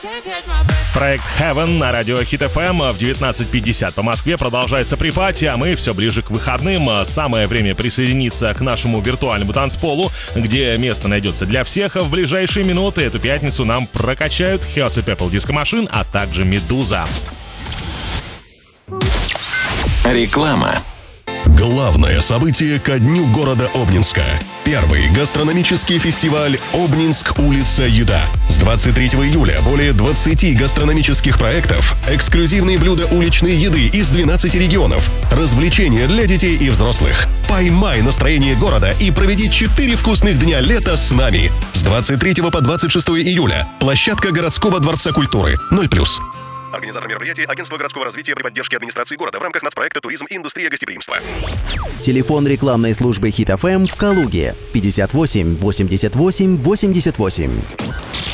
Проект Heaven на радио Hit FM в 19:50 по Москве. Продолжается припати, а мы все ближе к выходным. Самое время присоединиться к нашему виртуальному танцполу, где место найдется для всех. В ближайшие минуты эту пятницу нам прокачают Hearts and People Disco Machine, а также Медуза. Реклама. Главное событие ко дню города Обнинска. Первый гастрономический фестиваль «Обнинск. Улица Еда». С 23 июля более 20 гастрономических проектов, эксклюзивные блюда уличной еды из 12 регионов, развлечения для детей и взрослых. Поймай настроение города и проведи 4 вкусных дня лета с нами. С 23 по 26 июля. Площадка городского дворца культуры. 0+. Организатор мероприятия — Агентство городского развития при поддержке администрации города в рамках нацпроекта «Туризм и индустрия гостеприимства». Телефон рекламной службы Hit FM в Калуге 58 88 88.